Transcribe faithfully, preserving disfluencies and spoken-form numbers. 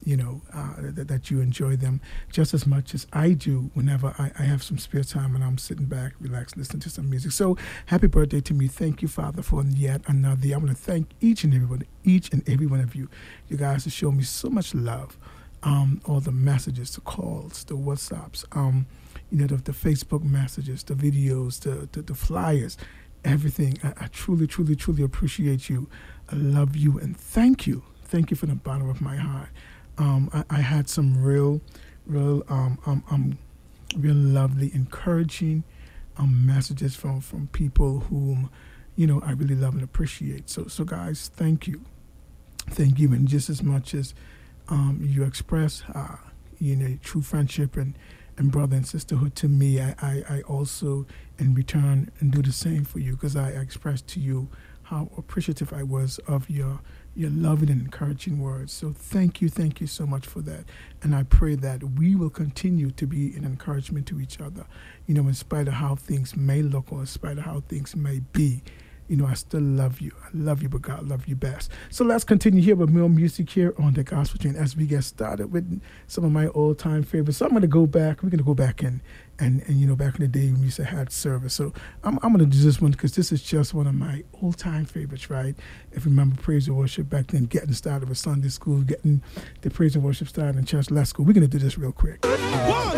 you know, uh, that, that you enjoy them just as much as I do whenever I, I have some spare time and I'm sitting back, relaxed, listening to some music. So happy birthday to me. Thank you, Father, for yet another year. I want to thank each and every one, each and every one of you. You guys have shown me so much love. Um, all the messages, the calls, the WhatsApps, um, you know, the, the Facebook messages, the videos, the, the, the flyers, everything. I, I truly, truly, truly appreciate you. I love you and thank you. Thank you from the bottom of my heart. Um, I, I had some real, real, um, um, um, real lovely, encouraging um, messages from, from people whom, you know, I really love and appreciate. So, so guys, thank you. Thank you. And just as much as um, you express, uh, you know, true friendship and, and brother and sisterhood to me, I, I, I also, in return, and do the same for you, because I expressed to you how appreciative I was of your your loving and encouraging words. So thank you, thank you so much for that. And I pray that we will continue to be an encouragement to each other, you know, in spite of how things may look or in spite of how things may be. You know, I still love you. I love you, but God love you best. So let's continue here with more music here on the Gospel Train as we get started with some of my all-time favorites. So I'm going to go back. We're going to go back and, and, and, you know, back in the day when we used to have service. So I'm, I'm going to do this one because this is just one of my all-time favorites, right? If you remember praise and worship back then, getting started with Sunday school, getting the praise and worship started in church, let's go. We're going to do this real quick. One,